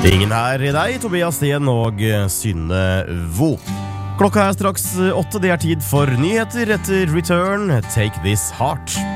Ingen her I deg, Tobias Sten og Synne Vo. Klokka straks 8, det tid for nyheter etter Return, Take This Heart.